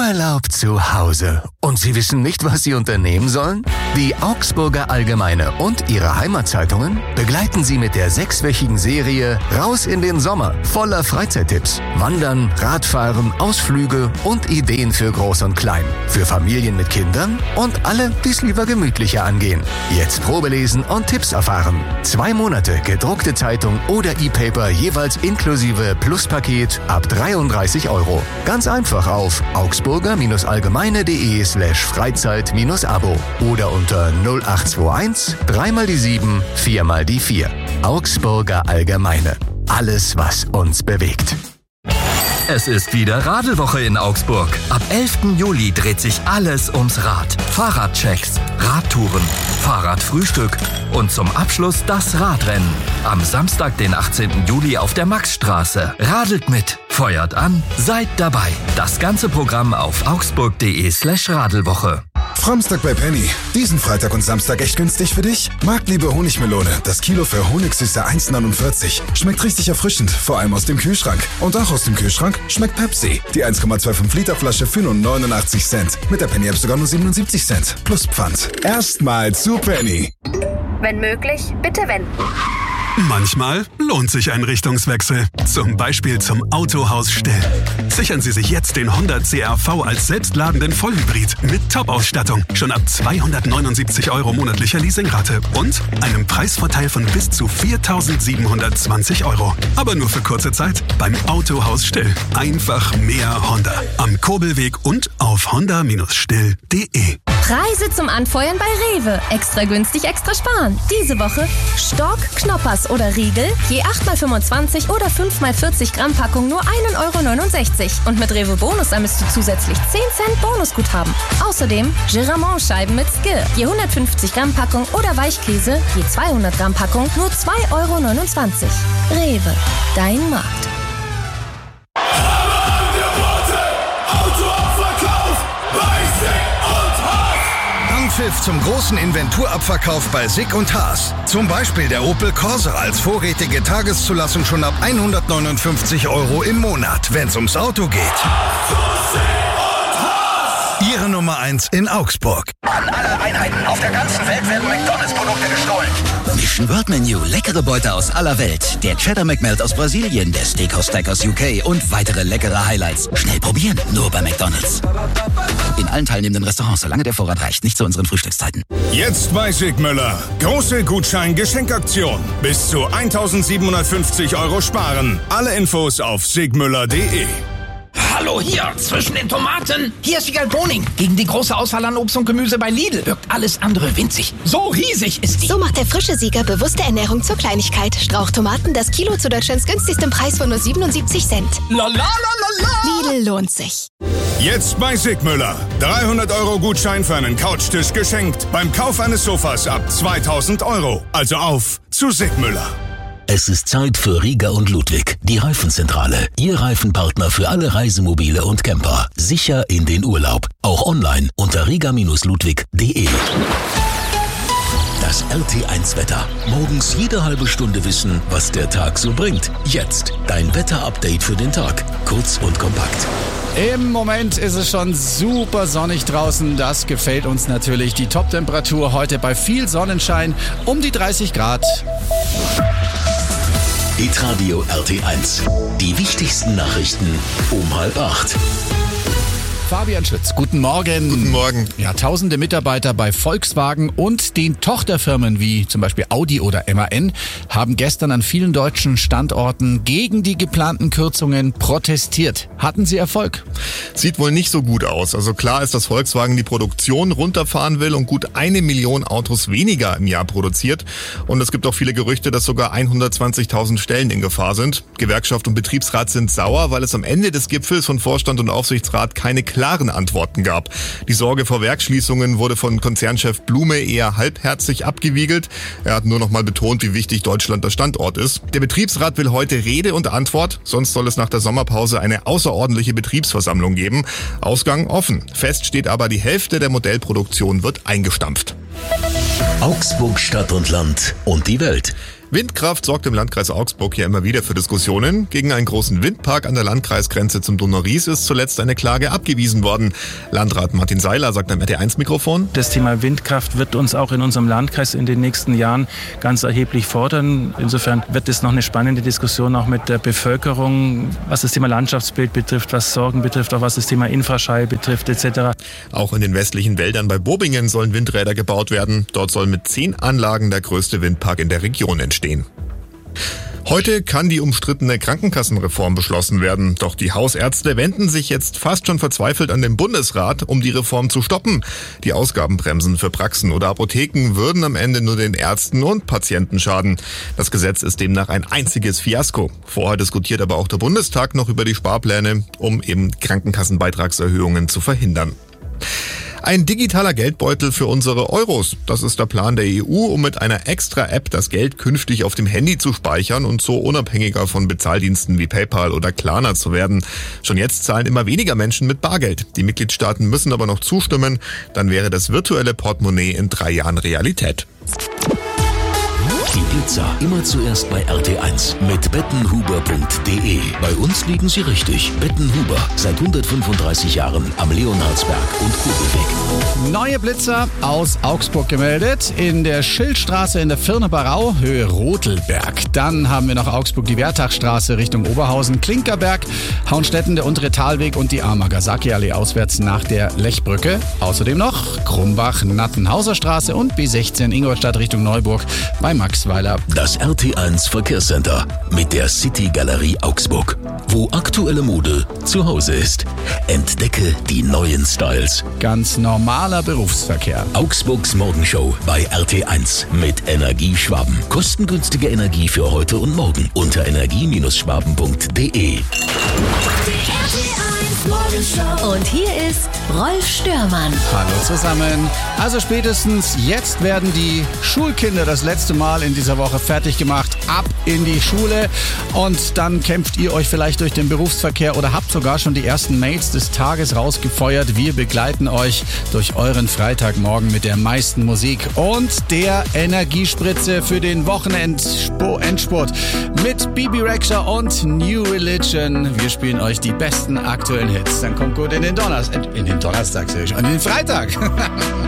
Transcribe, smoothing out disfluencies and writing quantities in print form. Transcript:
Urlaub zu Hause. Und Sie wissen nicht, was Sie unternehmen sollen? Die Augsburger Allgemeine und ihre Heimatzeitungen begleiten Sie mit der 6-wöchigen Serie Raus in den Sommer voller Freizeittipps. Wandern, Radfahren, Ausflüge und Ideen für Groß und Klein. Für Familien mit Kindern und alle, die es lieber gemütlicher angehen. Jetzt Probelesen und Tipps erfahren. 2 Monate gedruckte Zeitung oder E-Paper jeweils inklusive Pluspaket ab 33 €. Ganz einfach auf augsburger-allgemeine.de/freizeit-abo oder unter 0821 3x7 4x4. Augsburger Allgemeine. Alles, was uns bewegt. Es ist wieder Radelwoche in Augsburg. Ab 11. Juli dreht sich alles ums Rad. Fahrradchecks, Radtouren, Fahrradfrühstück und zum Abschluss das Radrennen. Am Samstag, den 18. Juli auf der Maxstraße. Radelt mit, feuert an, seid dabei. Das ganze Programm auf augsburg.de/Radelwoche. Framstag bei Penny. Diesen Freitag und Samstag echt günstig für dich? Marktliebe Honigmelone. Das Kilo für Honigsüße 1,49. Schmeckt richtig erfrischend, vor allem aus dem Kühlschrank. Und auch aus dem Kühlschrank schmeckt Pepsi. Die 1,25 Liter Flasche für nur 89 Cent. Mit der Penny App sogar nur 77 Cent. Plus Pfand. Erstmal zu Penny. Wenn möglich, bitte wenden. Manchmal lohnt sich ein Richtungswechsel. Zum Beispiel zum Autohaus Still. Sichern Sie sich jetzt den Honda CR-V als selbstladenden Vollhybrid mit Top-Ausstattung. Schon ab 279 € monatlicher Leasingrate und einem Preisvorteil von bis zu 4.720 €. Aber nur für kurze Zeit beim Autohaus Still. Einfach mehr Honda. Am Kurbelweg und auf honda-still.de. Preise zum Anfeuern bei Rewe. Extra günstig, extra sparen. Diese Woche Stork, Knoppers oder Riegel, je 8x25 oder 5x40 Gramm Packung nur 1,69 € und mit Rewe Bonus sammelst du zusätzlich 10 Cent Bonusguthaben. Außerdem Giramont-Scheiben mit Skill, je 150 Gramm Packung oder Weichkäse, je 200 Gramm Packung nur 2,29 €. Rewe, dein Markt. Anpfiff zum großen Inventurabverkauf bei SICK und Haas. Zum Beispiel der Opel Corsa als vorrätige Tageszulassung schon ab 159 € im Monat, wenn's ums Auto geht. Ihre Nummer 1 in Augsburg. An alle Einheiten auf der ganzen Welt werden McDonalds-Produkte gestohlen. Mission World Menu, leckere Beute aus aller Welt. Der Cheddar McMelt aus Brasilien, der Steakhouse Stack aus UK und weitere leckere Highlights. Schnell probieren, nur bei McDonalds. In allen teilnehmenden Restaurants, solange der Vorrat reicht, nicht zu unseren Frühstückszeiten. Jetzt bei Sigmüller. Große Gutschein-Geschenkaktion. Bis zu 1.750 € sparen. Alle Infos auf sigmüller.de. Hallo hier, zwischen den Tomaten. Hier ist Wiegald Boning. Gegen die große Auswahl an Obst und Gemüse bei Lidl wirkt alles andere winzig. So riesig ist die. So macht der frische Sieger bewusste Ernährung zur Kleinigkeit. Strauchtomaten, das Kilo zu Deutschlands günstigstem Preis von nur 77 Cent. La la la la la. Lidl lohnt sich. Jetzt bei Sigmüller. 300 € Gutschein für einen Couchtisch geschenkt. Beim Kauf eines Sofas ab 2.000 €. Also auf zu Sigmüller. Es ist Zeit für Rieger und Ludwig, die Reifenzentrale. Ihr Reifenpartner für alle Reisemobile und Camper. Sicher in den Urlaub. Auch online unter rieger-ludwig.de. Das RT1-Wetter. Morgens jede halbe Stunde wissen, was der Tag so bringt. Jetzt dein Wetterupdate für den Tag. Kurz und kompakt. Im Moment ist es schon super sonnig draußen. Das gefällt uns natürlich. Die Top-Temperatur heute bei viel Sonnenschein um die 30 Grad. Hitradio RT1. Die wichtigsten Nachrichten um 7:30. Fabian Schütz, guten Morgen. Guten Morgen. Ja, tausende Mitarbeiter bei Volkswagen und den Tochterfirmen wie zum Beispiel Audi oder MAN haben gestern an vielen deutschen Standorten gegen die geplanten Kürzungen protestiert. Hatten sie Erfolg? Sieht wohl nicht so gut aus. Also klar ist, dass Volkswagen die Produktion runterfahren will und gut 1 Million Autos weniger im Jahr produziert. Und es gibt auch viele Gerüchte, dass sogar 120.000 Stellen in Gefahr sind. Gewerkschaft und Betriebsrat sind sauer, weil es am Ende des Gipfels von Vorstand und Aufsichtsrat keine klaren Antworten gab. Die Sorge vor Werksschließungen wurde von Konzernchef Blume eher halbherzig abgewiegelt. Er hat nur noch mal betont, wie wichtig Deutschland der Standort ist. Der Betriebsrat will heute Rede und Antwort, sonst soll es nach der Sommerpause eine außerordentliche Betriebsversammlung geben. Ausgang offen. Fest steht aber, die Hälfte der Modellproduktion wird eingestampft. Augsburg Stadt und Land und die Welt. Windkraft sorgt im Landkreis Augsburg ja immer wieder für Diskussionen. Gegen einen großen Windpark an der Landkreisgrenze zum Donau-Ries ist zuletzt eine Klage abgewiesen worden. Landrat Martin Seiler sagt am RT1-Mikrofon: Das Thema Windkraft wird uns auch in unserem Landkreis in den nächsten Jahren ganz erheblich fordern. Insofern wird es noch eine spannende Diskussion auch mit der Bevölkerung, was das Thema Landschaftsbild betrifft, was Sorgen betrifft, auch was das Thema Infraschall betrifft etc. Auch in den westlichen Wäldern bei Bobingen sollen Windräder gebaut werden. Dort soll mit 10 Anlagen der größte Windpark in der Region entstehen. Heute kann die umstrittene Krankenkassenreform beschlossen werden. Doch die Hausärzte wenden sich jetzt fast schon verzweifelt an den Bundesrat, um die Reform zu stoppen. Die Ausgabenbremsen für Praxen oder Apotheken würden am Ende nur den Ärzten und Patienten schaden. Das Gesetz ist demnach ein einziges Fiasko. Vorher diskutiert aber auch der Bundestag noch über die Sparpläne, um eben Krankenkassenbeitragserhöhungen zu verhindern. Ein digitaler Geldbeutel für unsere Euros. Das ist der Plan der EU, um mit einer extra App das Geld künftig auf dem Handy zu speichern und so unabhängiger von Bezahldiensten wie PayPal oder Klarna zu werden. Schon jetzt zahlen immer weniger Menschen mit Bargeld. Die Mitgliedstaaten müssen aber noch zustimmen. Dann wäre das virtuelle Portemonnaie in 3 Jahren Realität. Die Blitzer immer zuerst bei RT1 mit bettenhuber.de. Bei uns liegen Sie richtig. Bettenhuber, seit 135 Jahren am Leonhardsberg und Kugelweg. Neue Blitzer aus Augsburg gemeldet. In der Schildstraße in der Firnebarau, Höhe Rotelberg. Dann haben wir noch Augsburg die Wertachstraße Richtung Oberhausen, Klinkerberg, Hauenstetten, der untere Talweg und die Amagasaki-Allee auswärts nach der Lechbrücke. Außerdem noch Krumbach, Nattenhauser Straße und B16 Ingolstadt Richtung Neuburg bei Maxweiler. Das RT1 Verkehrscenter mit der City Galerie Augsburg, wo aktuelle Mode zu Hause ist. Entdecke die neuen Styles. Ganz normaler Berufsverkehr. Augsburgs Morgenshow bei RT1 mit Energieschwaben. Kostengünstige Energie für heute und morgen unter energie-schwaben.de. Und hier ist Rolf Störmann. Hallo zusammen. Also spätestens jetzt werden die Schulkinder das letzte Mal in dieser Woche fertig gemacht. Ab in die Schule. Und dann kämpft ihr euch vielleicht durch den Berufsverkehr oder habt sogar schon die ersten Mails des Tages rausgefeuert. Wir begleiten euch durch euren Freitagmorgen mit der meisten Musik und der Energiespritze für den Wochenendspurt mit Bibi Rexha und New Religion. Wir spielen euch die besten aktuellen Hits. Dann kommt gut in den Donnerstag, in den Freitag.